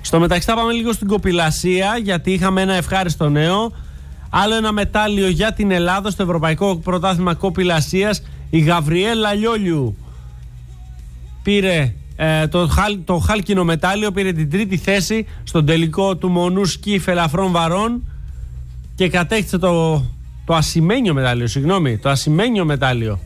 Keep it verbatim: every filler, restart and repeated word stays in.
Στο μεταξύ θα πάμε λίγο στην κοπηλασία, γιατί είχαμε ένα ευχάριστο νέο. Άλλο ένα μετάλλιο για την Ελλάδα στο Ευρωπαϊκό Πρωτάθλημα Κοπηλασίας. Η Γαβριέλα Λιόλιου πήρε ε, το, χάλ, το χάλκινο μετάλλιο, πήρε την τρίτη θέση στον τελικό του μονού σκιφ ελαφρών βαρών και κατέκτησε το, το ασημένιο μετάλλιο, συγγνώμη, το ασημένιο μετάλλιο.